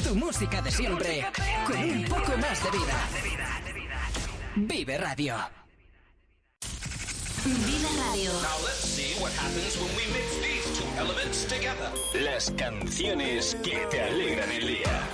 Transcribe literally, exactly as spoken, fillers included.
Tu música de siempre, con un poco más de vida. Vive Radio. Vive Radio. Now let's see what happens when we mix these two elements together. Las canciones que te alegran el día.